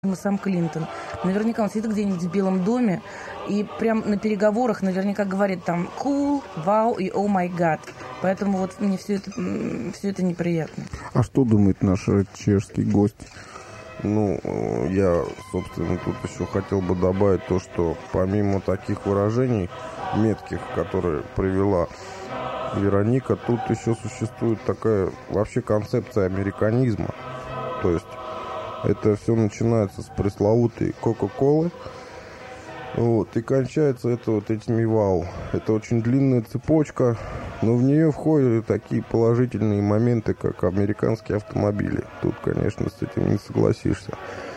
сам Клинтон. Наверняка он сидит где-нибудь в Белом доме и прям на переговорах наверняка говорит там cool, вау и oh my god. Поэтому вот мне все это неприятно. А что думает наш чешский гость? Ну, я, собственно, тут еще хотел бы добавить то, что помимо таких выражений метких, которые привела Вероника, тут еще существует такая вообще концепция американизма. То есть это все начинается с пресловутой Кока-Колы, вот, и кончается это вот этими вау. Это очень длинная цепочка, но в нее входят такие положительные моменты, как американские автомобили. Тут, конечно, с этим не согласишься.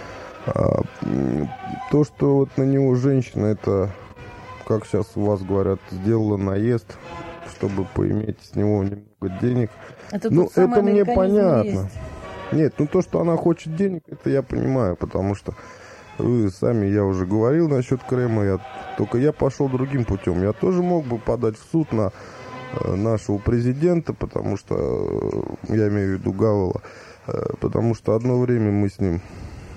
То, что вот на него женщина, это, как сейчас у вас говорят, сделала наезд, чтобы поиметь с него немного денег. Это мне понятно. Есть. Нет, то, что она хочет денег, это я понимаю, потому что вы сами, я уже говорил насчет Крема, только я пошел другим путем. Я тоже мог бы подать в суд на нашего президента, потому что, я имею в виду Гавела, потому что одно время мы с ним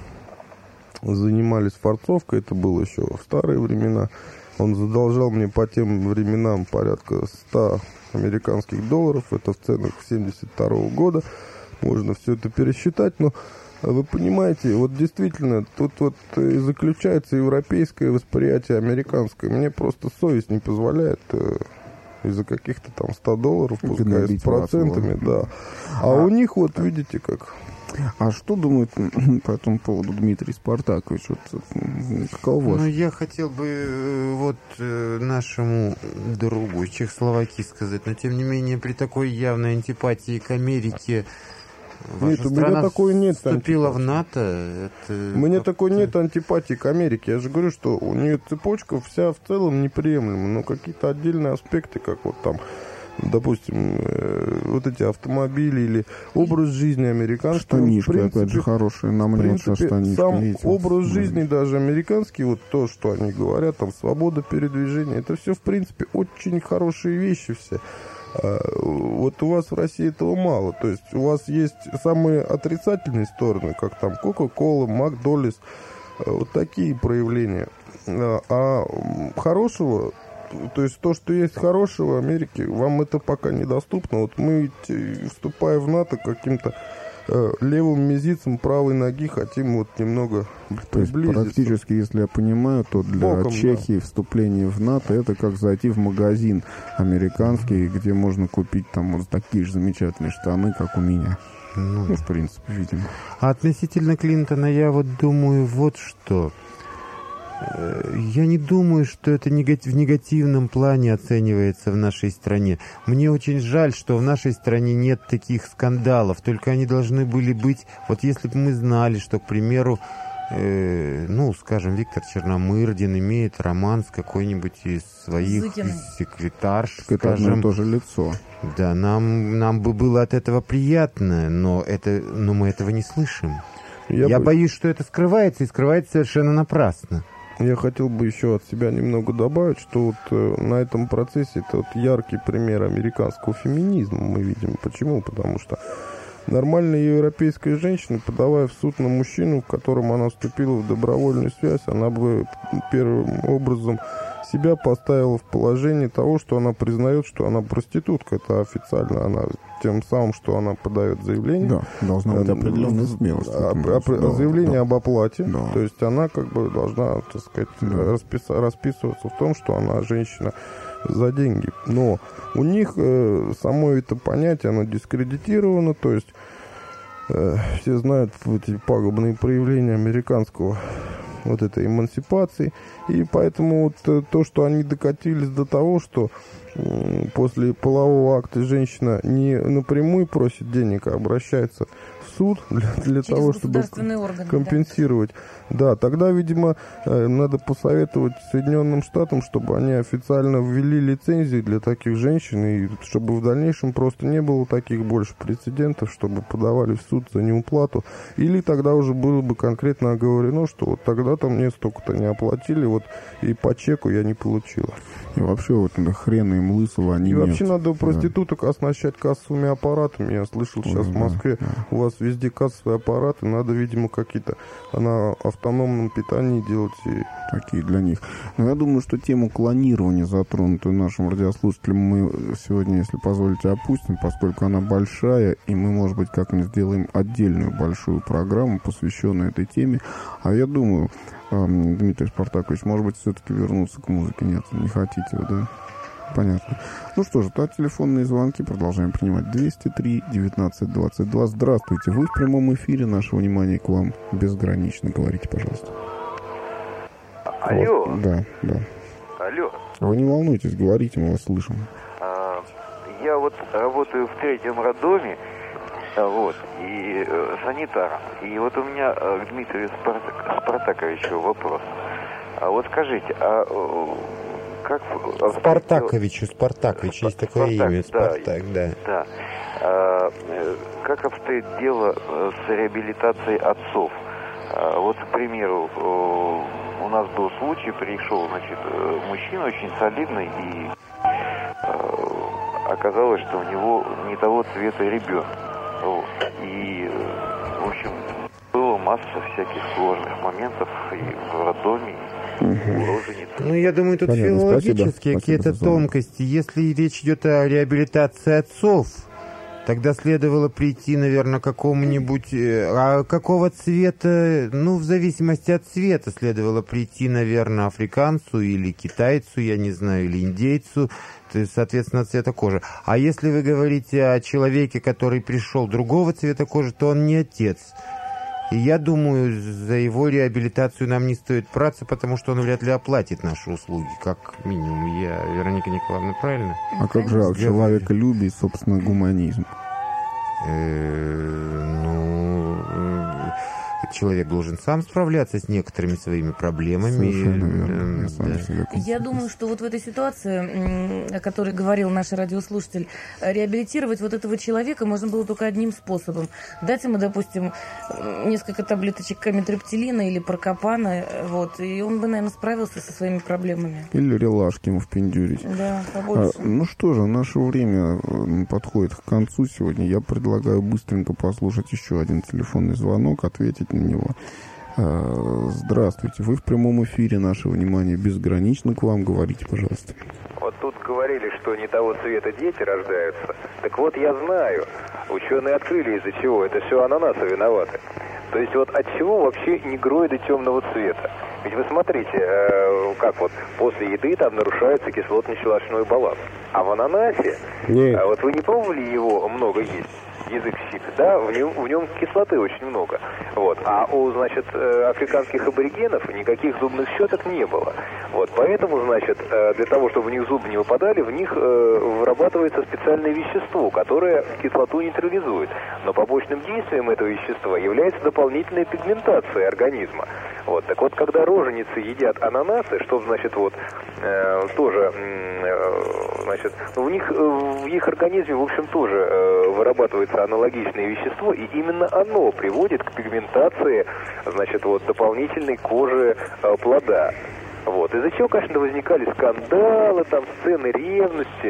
занимались форцовкой, это было еще в старые времена. Он задолжал мне по тем временам порядка 100 американских долларов, это в ценах 1972 года. Можно все это пересчитать, но вы понимаете, вот действительно, тут вот и заключается европейское восприятие американское. Мне просто совесть не позволяет из-за каких-то там 100 долларов, пускай с процентами, да. А у них вот видите как. А что думает по этому поводу Дмитрий Спартакович? Каково у вас? Ну, я хотел бы вот нашему другу из Чехословакии сказать, но тем не менее при такой явной антипатии к Америке ваша страна такой нет вступила в НАТО. У меня такой нет антипатии к Америке. Я же говорю, что у нее цепочка вся в целом неприемлема, но какие-то отдельные аспекты, как вот там, допустим, вот эти автомобили или образ жизни американский. Штанишки, опять же, хорошие. Нам нет штанишки. Сам образ жизни даже американский, вот то, что они говорят, там, свобода передвижения, это все, в принципе, очень хорошие вещи все. Вот у вас в России этого мало. То есть у вас есть самые отрицательные стороны, как там Кока-Кола, Макдональдс, вот такие проявления. А хорошего, то есть то, что есть хорошего в Америке, вам это пока недоступно. Вот мы, вступая в НАТО, каким-то левым мизинцем правой ноги хотим вот немного приблизиться. То есть практически, если я понимаю, то для боком, Чехии вступление в НАТО это как зайти в магазин американский, где можно купить там вот такие же замечательные штаны, как у меня. Ну, в принципе, видимо. А относительно Клинтона я вот думаю вот что. Я не думаю, что это в негативном плане оценивается в нашей стране. Мне очень жаль, что в нашей стране нет таких скандалов. Только они должны были быть... Вот если бы мы знали, что, к примеру, скажем, Виктор Черномырдин имеет роман с какой-нибудь из своих секретарш, это одно и то же лицо. Да, нам бы было от этого приятно, но мы этого не слышим. Я боюсь, что это скрывается, и скрывается совершенно напрасно. Я хотел бы еще от себя немного добавить, что вот на этом процессе это вот яркий пример американского феминизма мы видим. Почему? Потому что нормальная европейская женщина, подавая в суд на мужчину, в котором она вступила в добровольную связь, она бы первым образом себя поставила в положение того, что она признает, что она проститутка. Это официально она тем самым, что она подает заявление. Да, должна быть определенная смелость. Заявление об оплате. Да. То есть она как бы должна, так сказать, расписываться в том, что она женщина за деньги. Но у них само это понятие, оно дискредитировано. То есть все знают эти пагубные проявления американского вот этой эмансипации. И поэтому вот то, что они докатились до того, что после полового акта женщина не напрямую просит денег, а обращается в суд для того, чтобы компенсировать. Да, тогда, видимо, надо посоветовать Соединенным Штатам, чтобы они официально ввели лицензии для таких женщин, и чтобы в дальнейшем просто не было таких больше прецедентов, чтобы подавали в суд за неуплату. Или тогда уже было бы конкретно оговорено, что вот тогда-то мне столько-то не оплатили, вот и по чеку я не получила. И вообще вот хрен им там лысого они И нет. вообще надо проституток оснащать кассовыми аппаратами. Я слышал, сейчас в Москве у вас везде кассовые аппараты. Надо, видимо, какие-то на автономном питании делать. Такие для них. Но я думаю, что тему клонирования, затронутую нашим радиослушателям, мы сегодня, если позволите, опустим, поскольку она большая, и мы, может быть, как-нибудь сделаем отдельную большую программу, посвященную этой теме. А я думаю, Дмитрий Спартакович, может быть, все-таки вернуться к музыке? Нет, не хотите вы, да? Понятно. Ну что же, то телефонные звонки продолжаем принимать. 203-19-22. Здравствуйте. Вы в прямом эфире. Наше внимание к вам безгранично. Говорите, пожалуйста. Алло. Вот. Да. Алло. Вы не волнуйтесь, говорите, мы вас слышим. Я вот работаю в 3-м роддоме, и санитаром. И вот у меня к Дмитрию Спартаковичу вопрос. Вот скажите, как... Спартакович, есть такое имя. Спартак, да. Да. Как обстоит дело с реабилитацией отцов? Вот, к примеру, у нас был случай, пришел, мужчина очень солидный, и оказалось, что у него не того цвета ребенок. И, в общем, было масса всяких сложных моментов и в роддоме, и у роженицы. Ну, я думаю, тут филологические какие-то тонкости. Если речь идет о реабилитации отцов, тогда следовало прийти, наверное, к какому-нибудь... А какого цвета? Ну, в зависимости от цвета следовало прийти, наверное, африканцу или китайцу, я не знаю, или индейцу, то есть, соответственно, цвета кожи. А если вы говорите о человеке, который пришел другого цвета кожи, то он не отец. И я думаю, за его реабилитацию нам не стоит браться, потому что он вряд ли оплатит наши услуги, как минимум. Вероника Николаевна, правильно? А как же человеколюбие и, собственно, гуманизм? Человек должен сам справляться с некоторыми своими проблемами. Совершенно верно. Я думаю, что вот в этой ситуации, о которой говорил наш радиослушатель, реабилитировать вот этого человека можно было только одним способом. Дать ему, допустим, несколько таблеточек камитрептилина или прокопана, и он бы, наверное, справился со своими проблемами. Или релашки ему впендюрить. Да, побольше. Ну что же, наше время подходит к концу сегодня. Я предлагаю быстренько послушать еще один телефонный звонок, ответить на него. Здравствуйте, вы в прямом эфире, наше внимание безгранично к вам, говорите, пожалуйста. Вот тут говорили, что не того цвета дети рождаются. Так вот, я знаю, ученые открыли, из-за чего. Это все ананасы виноваты. То есть вот от чего вообще негроиды темного цвета? Ведь вы смотрите, как вот после еды там нарушается кислотно-щелочной баланс. А в ананасе, вот вы не пробовали его много есть? Язык щип, да, в нем кислоты очень много. А у, африканских аборигенов никаких зубных щеток не было. Поэтому, для того, чтобы в них зубы не выпадали, в них вырабатывается специальное вещество, которое кислоту нейтрализует. Но побочным действием этого вещества является дополнительная пигментация организма. Так вот, когда роженицы едят ананасы, чтобы, тоже, в их организме, в общем, тоже вырабатывается аналогичное вещество, и именно оно приводит к пигментации, дополнительной кожи плода. Из-за чего, конечно, возникали скандалы, сцены ревности,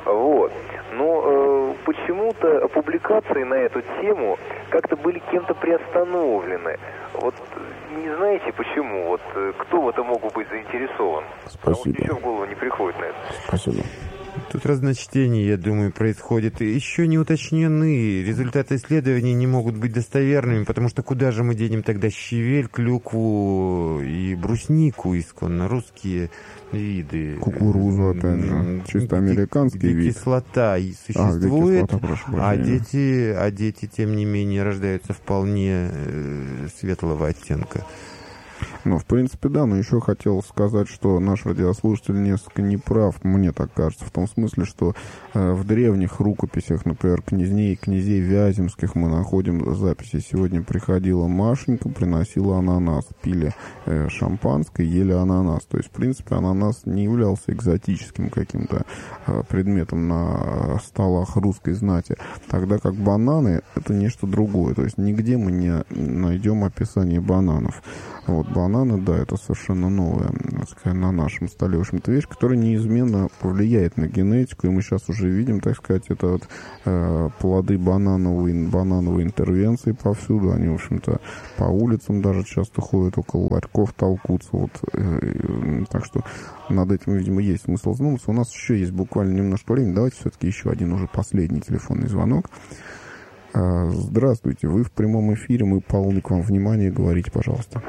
Но почему-то публикации на эту тему как-то были кем-то приостановлены. Не знаете почему? Кто в этом мог быть заинтересован? Спасибо. Еще в голову не приходит на это. Спасибо. Тут разночтение, я думаю, происходит. Еще не уточнены. Результаты исследований не могут быть достоверными, потому что куда же мы денем тогда щавель, клюкву и бруснику, исконно русские виды? Кукурузу, опять же. Чисто американский вид. Кислота и существует, кислота, дети, тем не менее, рождаются вполне светлого оттенка. Ну, в принципе, да, но еще хотел сказать, что наш радиослушатель несколько неправ, мне так кажется, в том смысле, что в древних рукописях, например, князей Вяземских, мы находим записи. Сегодня приходила Машенька, приносила ананас, пили шампанское, ели ананас. То есть, в принципе, ананас не являлся экзотическим каким-то предметом на столах русской знати, тогда как бананы — это нечто другое. То есть, нигде мы не найдем описание бананов. Бананы бананы, да, это совершенно новая, так сказать, на нашем столе, в общем-то, вещь, которая неизменно повлияет на генетику, и мы сейчас уже видим, так сказать, это вот плоды банановой интервенции повсюду, они, в общем-то, по улицам даже часто ходят, около ларьков толкутся, вот, так что над этим, видимо, есть смысл задуматься. У нас еще есть буквально немножко времени, давайте все-таки еще один уже последний телефонный звонок. Здравствуйте, вы в прямом эфире, мы полны к вам внимания, говорите, пожалуйста.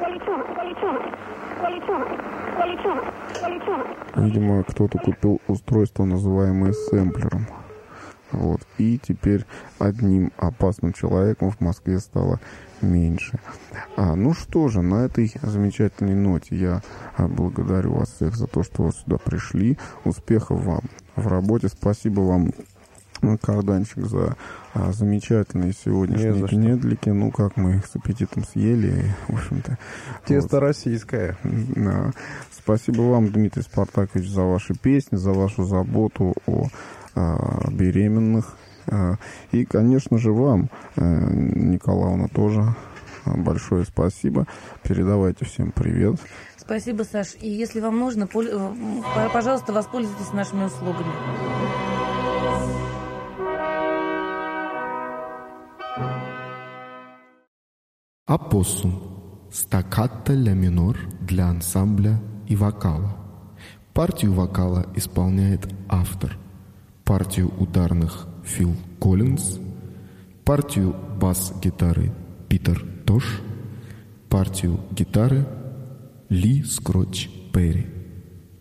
Видимо, кто-то купил устройство, называемое сэмплером. Вот. И теперь одним опасным человеком в Москве стало меньше. Ну что же, на этой замечательной ноте я благодарю вас всех за то, что вы сюда пришли. Успехов вам в работе. Спасибо вам, Карданчик, за замечательные сегодняшние кнедлики. Ну, как мы их с аппетитом съели, в общем-то. Тесто российское. Да. Спасибо вам, Дмитрий Спартакович, за ваши песни, за вашу заботу о беременных. И, конечно же, вам, Николаевна, тоже большое спасибо. Передавайте всем привет. Спасибо, Саш. И если вам нужно, пожалуйста, воспользуйтесь нашими услугами. Опоссум. Стаккато ля минор для ансамбля и вокала. Партию вокала исполняет автор. Партию ударных Фил Коллинз. Партию бас-гитары Питер Тош. Партию гитары Ли Скротч Перри.